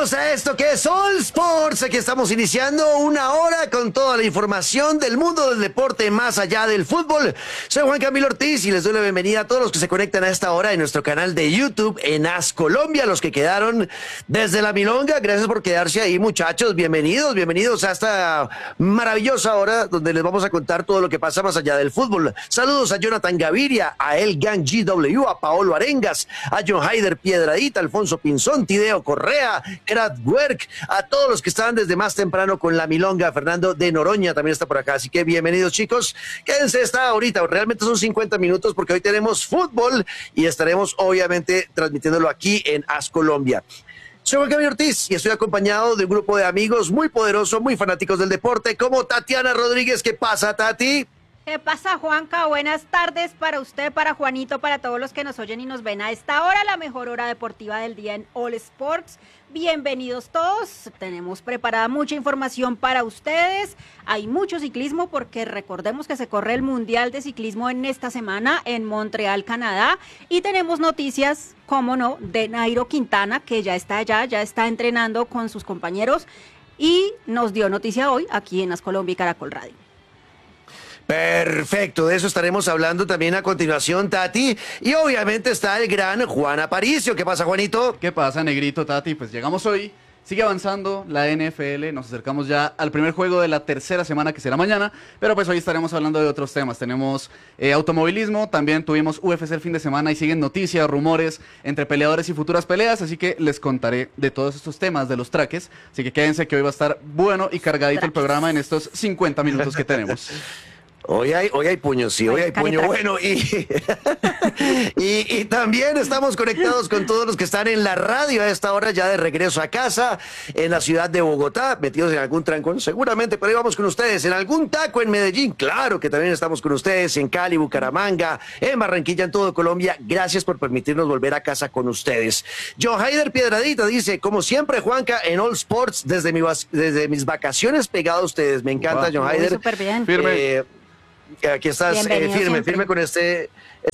Bienvenidos a esto que es All Sports. Aquí estamos iniciando una hora con toda la información del mundo del deporte más allá del fútbol. Soy Juan Camilo Ortiz y les doy la bienvenida a todos los que se conectan a esta hora en nuestro canal de YouTube en AS Colombia, los que quedaron desde la Milonga. Gracias por quedarse ahí, muchachos. Bienvenidos a esta maravillosa hora donde les vamos a contar todo lo que pasa más allá del fútbol. Saludos a Jonathan Gaviria, a El Gang GW, a Paolo Arengas, a John Haider Piedradita, Alfonso Pinzón, Tideo Correa, Krat Werk, a todos los que estaban desde más temprano con la Milonga. Fernando de Noroña también está por acá, así que bienvenidos, chicos. Quédense esta ahorita, realmente son 50 minutos porque hoy tenemos fútbol y estaremos obviamente transmitiéndolo aquí en AS Colombia. Soy Juan Camilo Ortiz y estoy acompañado de un grupo de amigos muy poderosos, muy fanáticos del deporte, como Tatiana Rodríguez. ¿Qué pasa, Tati? ¿Qué pasa, Juanca? Buenas tardes para usted, para Juanito, para todos los que nos oyen y nos ven a esta hora, la mejor hora deportiva del día en All Sports. Bienvenidos todos, tenemos preparada mucha información para ustedes, hay mucho ciclismo porque recordemos que se corre el Mundial de Ciclismo en esta semana en Montreal, Canadá, y tenemos noticias, cómo no, de Nairo Quintana, que ya está allá, ya está entrenando con sus compañeros y nos dio noticia hoy aquí en AS Colombia y Caracol Radio. Perfecto, de eso estaremos hablando también a continuación, Tati. Y obviamente está el gran Juan Aparicio. ¿Qué pasa, Juanito? ¿Qué pasa, negrito, Tati? Pues llegamos hoy, sigue avanzando la NFL, nos acercamos ya al primer juego de la tercera semana, que será mañana, pero pues hoy estaremos hablando de otros temas. Tenemos automovilismo, también tuvimos UFC el fin de semana y siguen noticias, rumores entre peleadores y futuras peleas, así que les contaré de todos estos temas, de los traques, así que quédense que hoy va a estar bueno y cargadito el programa en estos 50 minutos que tenemos. Hoy hay puños, sí, hoy hay puño. Bueno, y también estamos conectados con todos los que están en la radio a esta hora, ya de regreso a casa, en la ciudad de Bogotá, metidos en algún trancón, seguramente, pero ahí vamos con ustedes, en algún taco en Medellín, claro que también estamos con ustedes, en Cali, Bucaramanga, en Barranquilla, en todo Colombia. Gracias por permitirnos volver a casa con ustedes. John Haider Piedradita dice, como siempre, Juanca, en All Sports, desde mis vacaciones pegado a ustedes. Me encanta, John Haider. Súper bien. Firme. Aquí estás firme con este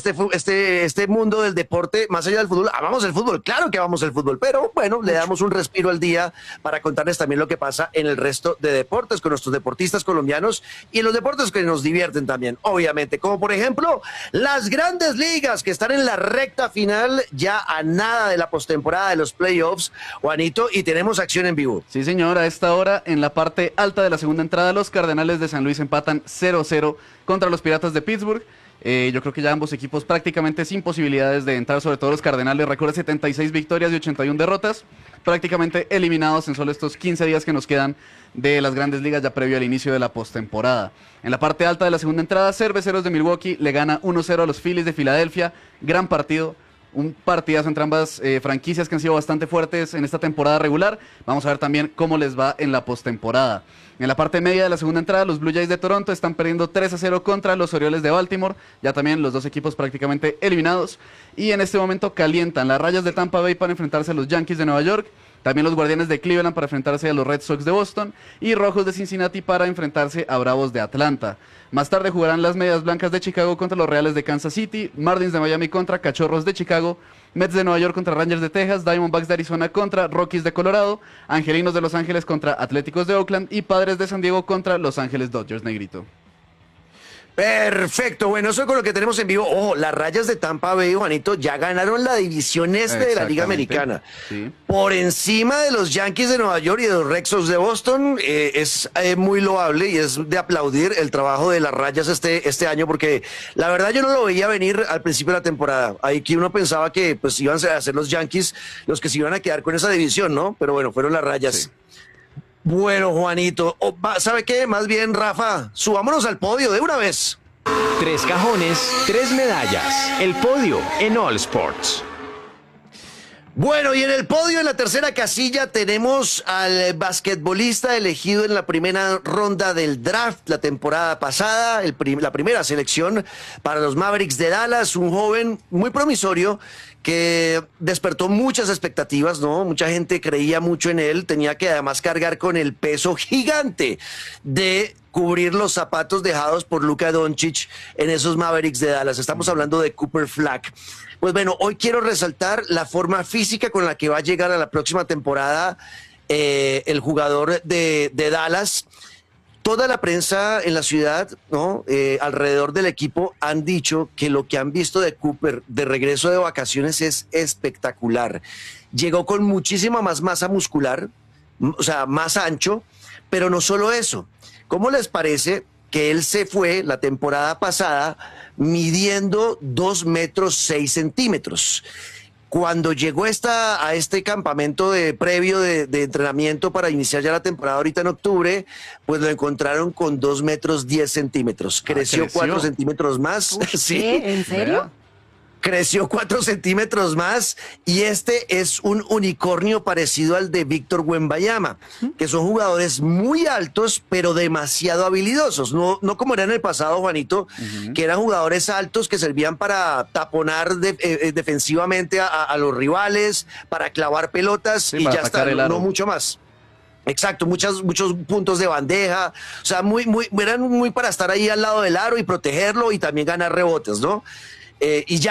mundo del deporte, más allá del fútbol. Amamos el fútbol, claro que amamos el fútbol, pero bueno, le damos un respiro al día para contarles también lo que pasa en el resto de deportes con nuestros deportistas colombianos y en los deportes que nos divierten también, obviamente, como por ejemplo las grandes ligas que están en la recta final, ya a nada de la postemporada de los playoffs, Juanito, y tenemos acción en vivo. Sí, señor, a esta hora, en la parte alta de la segunda entrada, los Cardenales de San Luis empatan 0-0 contra los Piratas de Pittsburgh. Yo creo que ya ambos equipos prácticamente sin posibilidades de entrar, sobre todo los Cardenales, recuerda 76 victorias y 81 derrotas, prácticamente eliminados en solo estos 15 días que nos quedan de las grandes ligas ya previo al inicio de la postemporada. En la parte alta de la segunda entrada, Cerveceros de Milwaukee le gana 1-0 a los Phillies de Filadelfia, gran partido. Un partidazo entre ambas franquicias que han sido bastante fuertes en esta temporada regular. Vamos a ver también cómo les va en la postemporada. En la parte media de la segunda entrada, los Blue Jays de Toronto están perdiendo 3-0 contra los Orioles de Baltimore. Ya también los dos equipos prácticamente eliminados. Y en este momento calientan las Rayas de Tampa Bay para enfrentarse a los Yankees de Nueva York. También los Guardianes de Cleveland para enfrentarse a los Red Sox de Boston. Y Rojos de Cincinnati para enfrentarse a Bravos de Atlanta. Más tarde jugarán las Medias Blancas de Chicago contra los Reales de Kansas City, Marlins de Miami contra Cachorros de Chicago, Mets de Nueva York contra Rangers de Texas, Diamondbacks de Arizona contra Rockies de Colorado, Angelinos de Los Ángeles contra Atléticos de Oakland y Padres de San Diego contra Los Ángeles Dodgers, negrito. Perfecto, bueno, eso es con lo que tenemos en vivo. Ojo, las Rayas de Tampa Bay, Juanito, ya ganaron la división este de la Liga Americana. Sí. Por encima de los Yankees de Nueva York y de los Red Sox de Boston, es muy loable y es de aplaudir el trabajo de las Rayas este año, porque la verdad yo no lo veía venir al principio de la temporada. Ahí que uno pensaba que pues iban a ser los Yankees los que se iban a quedar con esa división, ¿no? Pero bueno, fueron las Rayas. Sí. Bueno, Juanito, ¿sabe qué? Más bien, Rafa, subámonos al podio de una vez. 3 cajones, 3 medallas. El podio en All Sports. Bueno, y en el podio, en la tercera casilla, tenemos al basquetbolista elegido en la primera ronda del draft la temporada pasada, la primera selección para los Mavericks de Dallas, un joven muy promisorio que despertó muchas expectativas, ¿no? Mucha gente creía mucho en él, tenía que además cargar con el peso gigante de cubrir los zapatos dejados por Luka Doncic en esos Mavericks de Dallas. Estamos hablando de Cooper Flag. Pues bueno, hoy quiero resaltar la forma física con la que va a llegar a la próxima temporada el jugador de Dallas. Toda la prensa en la ciudad, ¿no? Alrededor del equipo han dicho que lo que han visto de Cooper de regreso de vacaciones es espectacular. Llegó con muchísima más masa muscular, o sea, más ancho, pero no solo eso. ¿Cómo les parece que él se fue la temporada pasada midiendo 2 metros 6 centímetros? Cuando llegó a este campamento previo de entrenamiento para iniciar ya la temporada ahorita en octubre, pues lo encontraron con 2 metros 10 centímetros. Creció 4 centímetros más. Uy, Sí. ¿qué? ¿En serio? Creció 4 centímetros más y este es un unicornio parecido al de Víctor Wembanyama, que son jugadores muy altos pero demasiado habilidosos, no como era en el pasado, Juanito, que eran jugadores altos que servían para taponar defensivamente a los rivales, para clavar pelotas Sí, y para ya está, atacar el aro. no mucho más. Exacto, muchos puntos de bandeja, o sea, eran muy para estar ahí al lado del aro y protegerlo y también ganar rebotes, ¿no? Y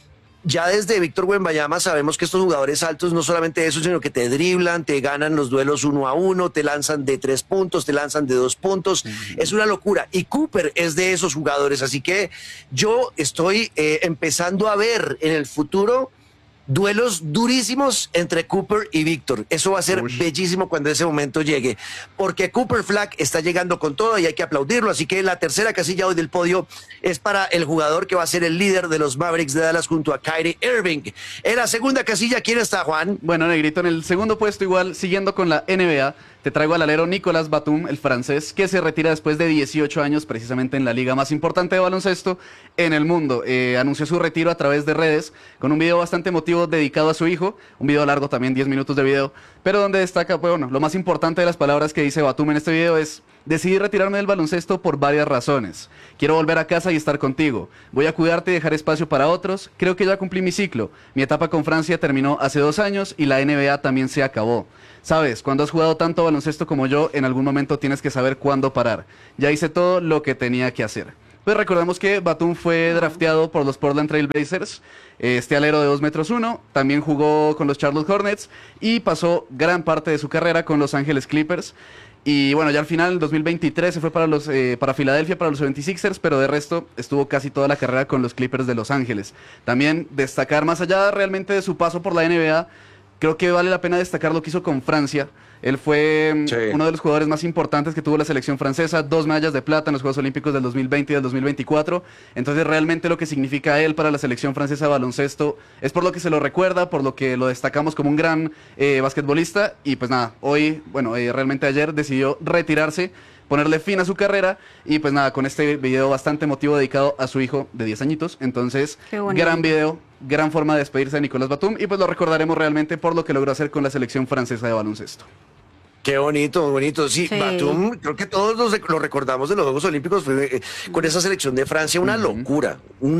ya desde Víctor Wembanyama sabemos que estos jugadores altos no solamente eso, sino que te driblan, te ganan los duelos 1-1, te lanzan de 3 puntos, te lanzan de 2 puntos. Es una locura. Y Cooper es de esos jugadores. Así que yo estoy empezando a ver en el futuro duelos durísimos entre Cooper y Víctor. Eso va a ser bellísimo cuando ese momento llegue, porque Cooper Flag está llegando con todo y hay que aplaudirlo. Así que la tercera casilla hoy del podio es para el jugador que va a ser el líder de los Mavericks de Dallas junto a Kyrie Irving. En la segunda casilla, ¿quién está, Juan? Bueno, Negrito, en el segundo puesto igual, siguiendo con la NBA, te traigo al alero Nicolas Batum, el francés, que se retira después de 18 años precisamente en la liga más importante de baloncesto en el mundo. Anunció su retiro a través de redes con un video bastante emotivo dedicado a su hijo, un video largo también, 10 minutos de video, pero donde destaca, bueno, lo más importante de las palabras que dice Batum en este video es: decidí retirarme del baloncesto por varias razones. Quiero volver a casa y estar contigo. Voy a cuidarte y dejar espacio para otros. Creo que ya cumplí mi ciclo. Mi etapa con Francia terminó hace 2 años y la NBA también se acabó. Sabes, cuando has jugado tanto baloncesto como yo, en algún momento tienes que saber cuándo parar. Ya hice todo lo que tenía que hacer. Pues recordemos que Batum fue drafteado por los Portland Trail Blazers, este alero de 2 metros 1, también jugó con los Charlotte Hornets y pasó gran parte de su carrera con Los Ángeles Clippers. Y bueno, ya al final, en 2023, se fue para Filadelfia, para los 76ers, pero de resto estuvo casi toda la carrera con los Clippers de Los Ángeles. También destacar, más allá realmente de su paso por la NBA, creo que vale la pena destacar lo que hizo con Francia. Él fue uno de los jugadores más importantes que tuvo la selección francesa, 2 medallas de plata en los Juegos Olímpicos del 2020 y del 2024. Entonces realmente lo que significa él para la selección francesa de baloncesto es por lo que se lo recuerda, por lo que lo destacamos como un gran basquetbolista. Y pues nada, hoy, bueno, realmente ayer decidió retirarse, ponerle fin a su carrera y pues nada, con este video bastante emotivo dedicado a su hijo de 10 añitos. Entonces, gran video, gran forma de despedirse de Nicolas Batum y pues lo recordaremos realmente por lo que logró hacer con la selección francesa de baloncesto. Qué bonito, bonito. Sí, Sí. Batum, creo que todos lo recordamos de los Juegos Olímpicos, fue con esa selección de Francia, una locura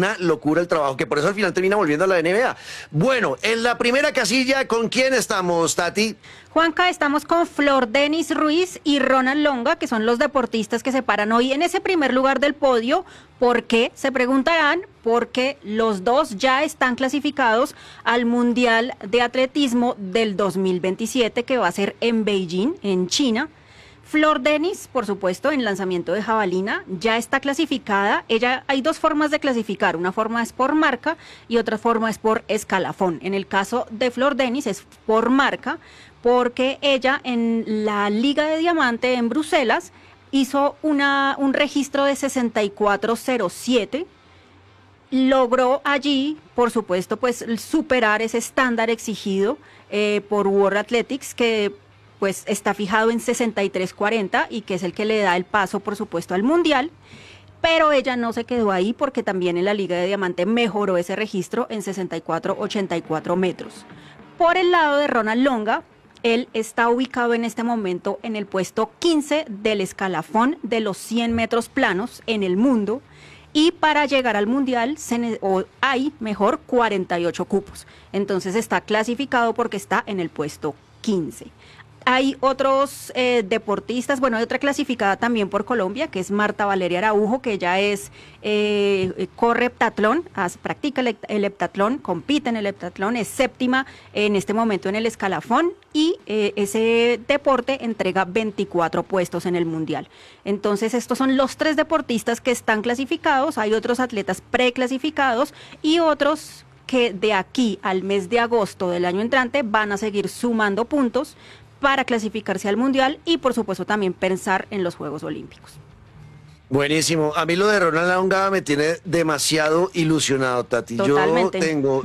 el trabajo, que por eso al final termina volviendo a la NBA. Bueno, en la primera casilla, ¿con quién estamos, Tati? Juanca, estamos con Flor Denis Ruiz y Ronald Longa, que son los deportistas que se paran hoy en ese primer lugar del podio. ¿Por qué? Se preguntarán, porque los dos ya están clasificados al Mundial de Atletismo del 2027, que va a ser en Beijing, en China. Flor Denis, por supuesto, en lanzamiento de jabalina, ya está clasificada. Hay 2 formas de clasificar. Una forma es por marca y otra forma es por escalafón. En el caso de Flor Denis es por marca, porque ella en la Liga de Diamante en Bruselas hizo un registro de 64.07. Logró allí, por supuesto, pues superar ese estándar exigido por World Athletics, que pues está fijado en 63.40 y que es el que le da el paso, por supuesto, al Mundial. Pero ella no se quedó ahí, porque también en la Liga de Diamante mejoró ese registro en 64.84 metros. Por el lado de Ronald Longa, él está ubicado en este momento en el puesto 15 del escalafón de los 100 metros planos en el mundo y para llegar al Mundial hay mejor 48 cupos. Entonces está clasificado porque está en el puesto 15. Hay otros deportistas, bueno, hay otra clasificada también por Colombia, que es Marta Valeria Araujo, que ella corre heptatlón, practica el heptatlón, compite en el heptatlón, es séptima en este momento en el escalafón y ese deporte entrega 24 puestos en el Mundial. Entonces, estos son los 3 deportistas que están clasificados, hay otros atletas preclasificados y otros que de aquí al mes de agosto del año entrante van a seguir sumando puntos para clasificarse al Mundial y por supuesto también pensar en los Juegos Olímpicos. Buenísimo. A mí lo de Ronald Longa me tiene demasiado ilusionado, Tati. Totalmente. Yo tengo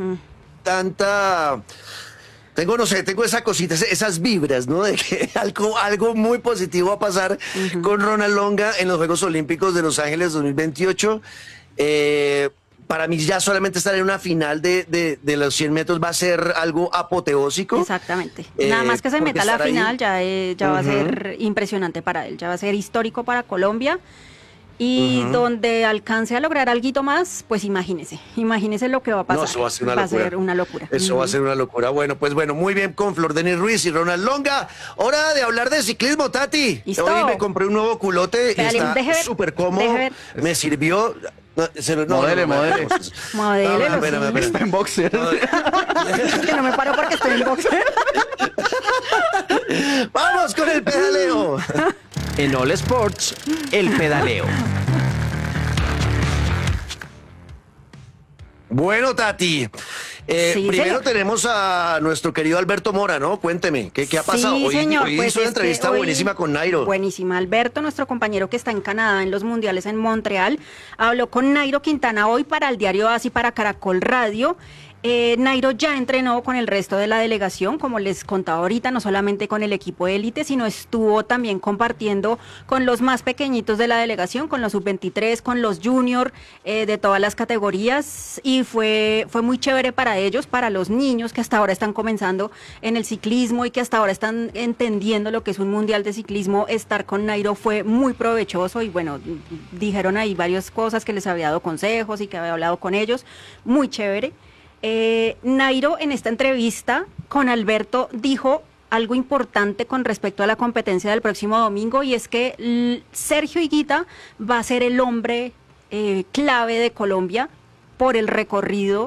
no sé, tengo esa cosita, esas vibras, ¿no? De que algo muy positivo va a pasar con Ronald Longa en los Juegos Olímpicos de Los Ángeles 2028. Para mí ya solamente estar en una final de los 100 metros va a ser algo apoteósico. Exactamente. Nada más que se meta a la final ya va a ser impresionante para él, ya va a ser histórico para Colombia. Y donde alcance a lograr algo más, pues imagínese lo que va a pasar. No, eso va a ser una locura. locura. Va a ser una locura. Eso va a ser una locura. Bueno, pues muy bien con Flor Denis Ruiz y Ronald Longa. Hora de hablar de ciclismo, Tati. ¿Listo? Hoy me compré un nuevo culote y está súper cómodo. Me sirvió. Modele. Modele, espérame. Está en boxer. que no me paro porque estoy en boxer. Vamos con el pedaleo. En All Sports, el pedaleo. Bueno, Tati, Sí, primero señor. tenemos a nuestro querido Alberto Mora, ¿no? Cuénteme, ¿qué ha pasado? Sí, Hoy señor, hizo pues una es entrevista que hoy- buenísima con Nairo. Buenísima. Alberto, nuestro compañero que está en Canadá en los mundiales en Montreal, habló con Nairo Quintana hoy para el diario AS y para Caracol Radio. Nairo ya entrenó con el resto de la delegación, como les contaba ahorita, no solamente con el equipo élite, sino estuvo también compartiendo con los más pequeñitos de la delegación, con los sub-23, con los junior de todas las categorías, y fue muy chévere para ellos, para los niños que hasta ahora están comenzando en el ciclismo y que hasta ahora están entendiendo lo que es un mundial de ciclismo. Estar con Nairo fue muy provechoso y bueno, dijeron ahí varias cosas, que les había dado consejos y que había hablado con ellos, muy chévere. Nairo en esta entrevista con Alberto dijo algo importante con respecto a la competencia del próximo domingo, y es que Sergio Higuita va a ser el hombre clave de Colombia por el recorrido